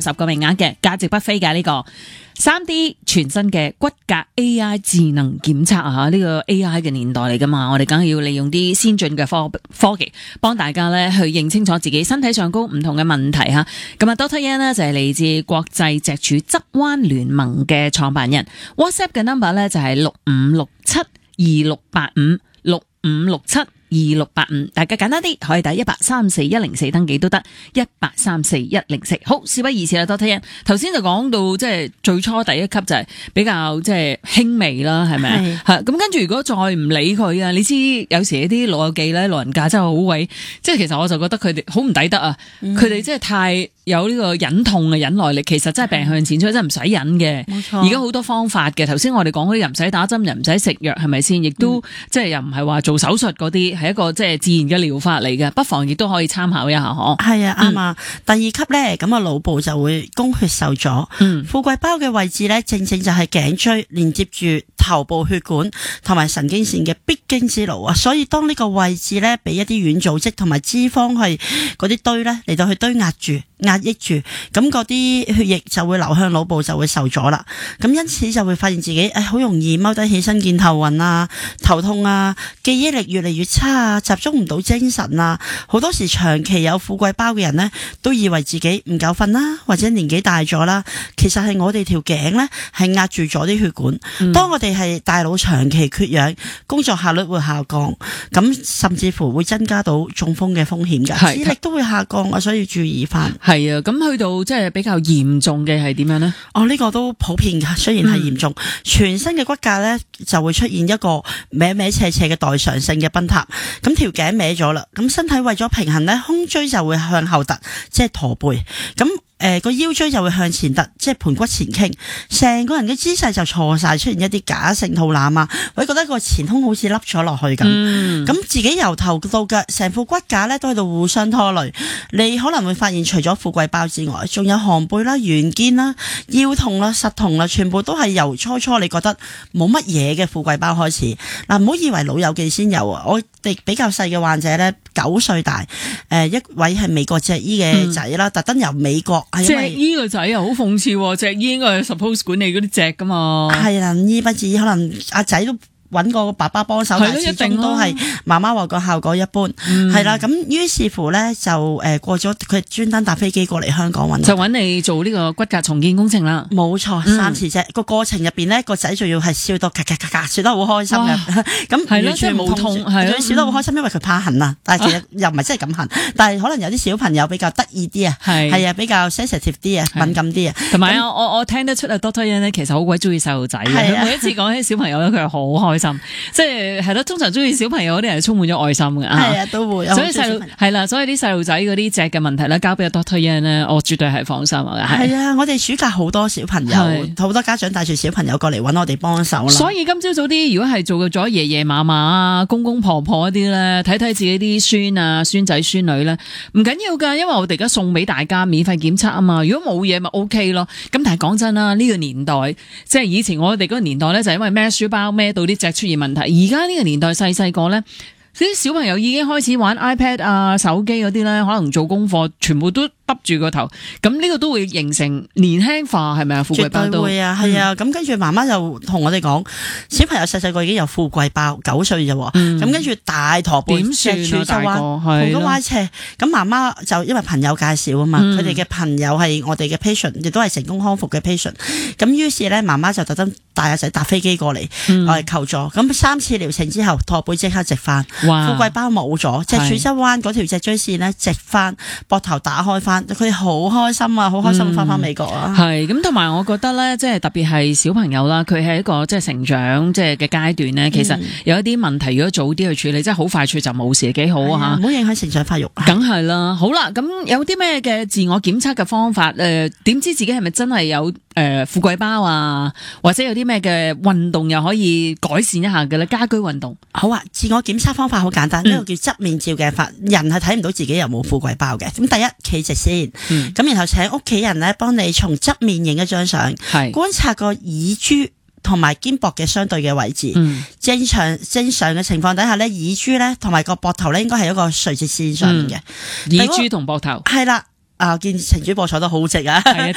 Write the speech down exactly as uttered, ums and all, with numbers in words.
十個名額嘅，價值不菲嘅呢、這個三 D 全新嘅骨骼 A I 智能檢測啊！呢、這個 A I 嘅年代嚟噶嘛，我哋梗係要利用啲先進嘅科科技，幫大家咧去認清楚自己身體上高唔同嘅問題吓。咁啊 ，Doctor Yan 呢就係嚟自國際脊柱側彎聯盟嘅創辦人 ，WhatsApp 嘅 number 咧就係六五六七二六八五六五六七。二六八五，大家簡單啲可以打一八三四一零四登記都得，一八三四一零四。好，事不宜遲啦，多睇人。頭先就講到即係最初第一級就係比較即係輕微啦，係咪？係咁跟住如果再唔理佢啊，你知有時一啲老友記咧，老人家真係好鬼，即係其實我就覺得佢哋好唔抵得啊，佢哋真係太有呢個忍痛嘅忍耐力，其實真係病向淺出，真係唔使忍嘅。冇錯，而家好多方法嘅。頭先我哋講嗰啲又唔使打針，又唔使食藥，係咪先？亦都、嗯、即係又唔係話做手術嗰啲。係一個即係自然嘅療法嚟嘅，不妨亦都可以參考一下嗬。係啊，啱啊。第二級咧，咁啊腦部就會供血受阻。嗯，富貴包嘅位置咧，正正就係頸椎連接住頭部血管同埋神經線嘅必經之路啊。所以當呢個位置咧，俾一啲軟組織同埋脂肪係嗰啲堆咧嚟到去堆壓住、壓抑住，咁嗰啲血液就會流向腦部，就會受阻啦。咁因此就會發現自己誒好容易踎低起身見頭暈啊、頭痛啊、記憶力越嚟越差啊，集中唔到精神啊，好多時長期有富貴包嘅人呢，都以為自己唔夠瞓啦，或者年紀大咗啦，其實係我哋條頸呢係壓住咗啲血管。嗯、當我哋係大腦長期缺氧，工作效率會下降，咁甚至乎會增加到中風嘅風險㗎，智力都會下降啊，所以要注意翻。係啊，咁去到即係比較嚴重嘅係點樣呢？哦，呢、這個都普遍㗎，雖然係嚴重，嗯、全身嘅骨架呢就會出現一個歪歪斜斜嘅代償性嘅崩塌。咁條頸歪咗啦，咁身體為咗平衡咧，胸椎就會向後突，即係駝背。咁誒個腰椎就會向前突，即係盤骨前傾，成個人嘅姿勢就錯晒，出現一啲假性肚腩啊，或者覺得個前胸好似凹咗落去咁。咁、嗯、自己由頭到腳，成副骨架咧都喺度互相拖累。你可能會發現，除咗富貴包之外，仲有寒背啦、圓肩啦、腰痛啦、膝痛啦，全部都係由初初你覺得冇乜嘢嘅富貴包開始。嗱，唔好以為老友記先有啊，我哋比較細嘅患者咧，九歲大，誒一位係美國脊醫嘅仔啦，特登由美國。脊醫個仔啊，好諷刺喎！脊醫應該係 suppose 管理嗰啲脊噶嘛。係啦，醫不治，可能阿仔都揾個爸爸幫手，但係始終都係媽媽話個效果一般。係啦、嗯，咁於是乎咧就誒過咗，佢專登搭飛機過嚟香港揾，就揾你做呢個骨骼重建工程啦。冇錯，三次啫。個、嗯、過程入邊咧，個仔仲要係笑到咔咔咔咔，笑得好開心嘅。咁係咯，即係冇痛，係咯，笑得好開心，因為佢怕痕啊。但係其實又唔係真係咁痕，但係可能有啲小朋友比較得意啲啊，係啊，比較 sensitive 啲啊，敏感啲啊。同埋啊，我我聽得出啊 ，Doctor Yan 咧其實好鬼中意細路仔嘅。每一次講起小朋友咧，佢係好開心。即係係咯，通常中意小朋友嗰啲人係充滿咗愛心嘅。係啊，都會。所以細路係啦，所以啲細路仔嗰啲脊嘅問題咧，交俾阿 Doctor Yan 咧，我絕對係放心啊。係啊，我哋暑假好多小朋友，好多家長帶住小朋友過嚟揾我哋幫手啦。所以今朝早啲，如果係做咗爺爺嫲嫲啊、公公婆婆嗰啲咧，睇睇自己啲孫啊、孫仔孫女咧，唔緊要噶，因為我哋而家送俾大家免費檢測啊嘛。如果冇嘢咪 OK 咯。咁但係講真啦，呢個年代即係以前我哋嗰個年代咧，就係因為孭書包孭到啲脊出現問題。而家呢個年代細細個咧，啲小朋友已經開始玩 iPad 啊、手機嗰啲咧，可能做功課全部都耷住個頭，咁呢個都會形成年輕化，係咪啊？富貴包都絕對會啊，係啊。咁跟住媽媽就同我哋講，小朋友細細個已經有富貴包，九歲啫，咁、嗯、跟住大駝背，點算啊？大個係咯，歪斜。咁媽媽就因為朋友介紹啊嘛，佢哋嘅朋友係我哋嘅 patient， 亦都係成功康復嘅 patient。咁於是咧，媽媽就特登帶阿仔搭飛機過嚟，我哋求助。咁三次療程之後，駝背即刻直翻，富貴包冇咗，脊柱側彎嗰條脊椎線咧直翻，膊頭打開翻。佢哋好開心啊，好開心翻翻美國啊！係咁，同埋我覺得咧，即係特別係小朋友啦，佢係一個即係成長即係嘅階段咧。其實有一啲問題，如果早啲去處理，即係好快脆就冇事，幾好啊！唔好影響成長發育。梗係啦，好啦，咁有啲咩嘅自我檢測嘅方法？誒、呃，點知自己係咪真係有誒、呃、富貴包啊？或者有啲咩嘅運動又可以改善一下嘅咧？家居運動好啊！自我檢測方法好簡單，呢、嗯、個叫側面照鏡法。人係睇唔到自己有冇富貴包嘅。咁第一，企直先。咁、嗯、然後請屋企人咧幫你從側面影一張相，觀察個耳珠同埋肩膊嘅相對嘅位置。嗯、正常正常嘅情況底下咧，耳珠咧同埋個膊頭咧應該係一個垂直線上面嘅、嗯。耳珠同膊頭係啦。啊！見程主播坐得好直啊，